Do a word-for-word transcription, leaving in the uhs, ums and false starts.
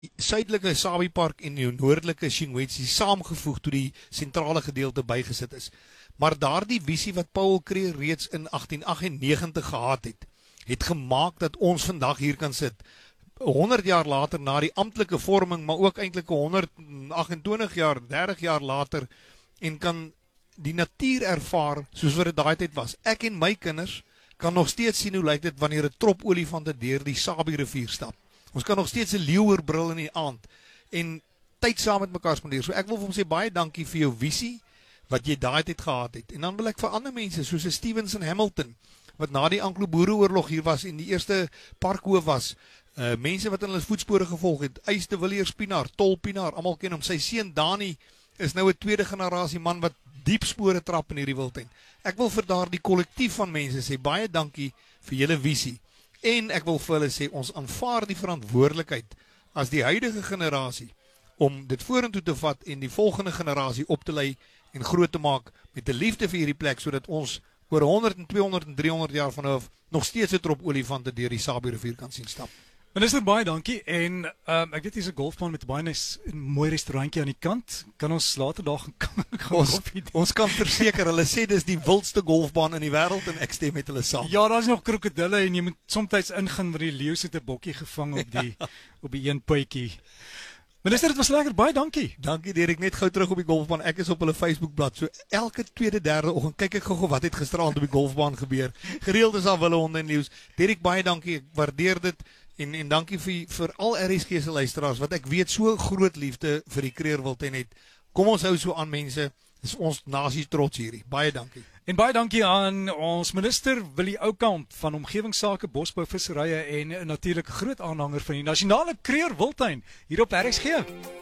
suidelike Sabi Park en die noordelike Xingwetsi saamgevoeg toe die sentrale gedeelte bygesit is. Maar daardie visie wat Paul Kruger reeds in agtien agt-en-negentig gehad het, het gemaak dat ons vandag hier kan sit, honderd jaar later na die amptelike vorming, maar ook eintlik honderd agt-en-twintig jaar, dertig jaar later, en kan die natuur ervaar soos wat dit daai tyd was. Ek en my kinders kan nog steeds sien hoe lyk dit wanneer 'n trop olifante deur die Sabi rivier stap. Ons kan nog steeds 'n leeuerbril in die aand en tyd saam met mekaar spandeer. So ek wil vir hom sê baie dankie vir jou visie wat jy daai tyd gehad het. En dan wil ek vir ander mense soos Stevenson Hamilton wat na die Anglo-Boereoorlog hier was en die eerste parkhoof was, uh, mense wat in hulle voetspore gevolg het, Uys de Villiers Pinaar, Tol Pinaar, almal ken hom. Sy seun Dani is nou 'n tweede generasie man wat diep spore trap in hierdie wildtuin. Ek wil vir daardie kollektief van mense sê baie dankie vir julle visie. En ek wil vir hulle sê ons aanvaar die verantwoordelikheid as die huidige generasie om dit vorentoe te vat en die volgende generasie op te lei en groot te maak met 'n liefde vir hierdie plek sodat ons oor honderd en tweehonderd en driehonderd jaar van nou af nog steeds 'n trop olifante deur die Sabi rivier kan sien stap. Minister, baie dankie. En um, ek weet hier's 'n golfbaan met 'n baie nice, mooi restaurantjie aan die kant. Kan ons later daar gaan, gaan ons, koffie doen? Ons kan verseker, hulle sê dis die wildste golfbaan in die wêreld en ek stem met hulle saam. Ja, daar's nog krokodille en jy moet soms ingaan waar die leeu sit 'n bokkie gevang op die ja. op die een puitjie. Minister, dit was lekker, baie dankie. Dankie Derek, net gou terug op die golfbaan. Ek is op hulle Facebookblad. So elke tweede, derde oggend kyk ek gou wat het gisteraand op die golfbaan gebeur. Gereeld is daar wille honde en nuus. Derek, baie dankie. Ek waardeer dit en en dankie vir vir al R S G se luisteraars wat ek weet so groot liefde vir die Kruger wildtuin het. Kom ons hou so aan mense. Dis ons nasie trots hierdie. Baie dankie. En baie dankie aan ons minister Willie Oukamp van Omgewingsake, Bosbou, Visserye en natuurlik groot aanhanger van die nasionale Kruger wildtuin hier op R S G.